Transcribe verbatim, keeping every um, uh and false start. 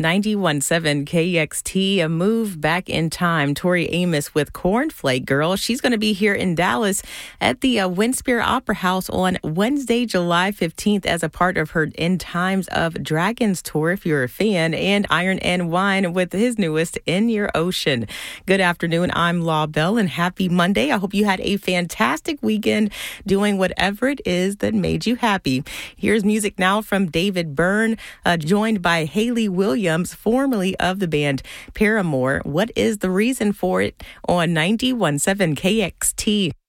ninety-one point seven K X T, a move back in time. Tori Amos with Cornflake Girl. She's going to be here in Dallas at the uh, Winspear Opera House on Wednesday, July fifteenth as a part of her In Times of Dragons tour, if you're a fan, and Iron and Wine with his newest In Your Ocean. Good afternoon. I'm Law Bell, and happy Monday. I hope you had a fantastic weekend doing whatever it is that made you happy. Here's music now from David Byrne, uh, joined by Hayley Williams, formerly of the band Paramore. What is the reason for it on ninety-one point seven K X T?